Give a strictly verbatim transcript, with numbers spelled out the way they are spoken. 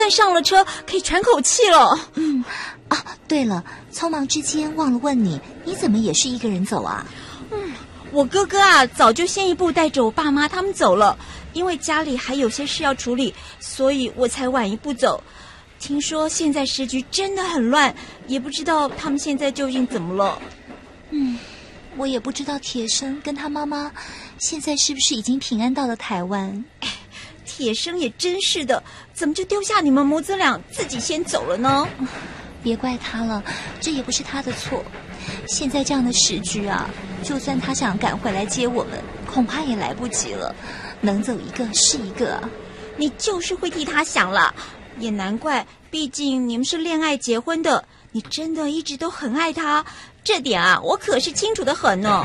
上了车可以喘口气了。 嗯，啊，对了，匆忙之间忘了问你，你怎么也是一个人走啊？ 嗯，我哥哥啊，早就先一步带着我爸妈他们走了，因为家里还有些事要处理，所以我才晚一步走。听说现在时局真的很乱，也不知道他们现在究竟怎么了。 嗯，我也不知道铁生跟他妈妈现在是不是已经平安到了台湾。 铁生也真是的，怎么就丢下你们母子俩自己先走了呢？ 别怪他了，这也不是他的错。现在这样的时局啊，就算他想赶回来接我们，恐怕也来不及了。能走一个是一个啊。 你就是会替他想了，也难怪，毕竟你们是恋爱结婚的，你真的一直都很爱他，这点啊，我可是清楚得很呢。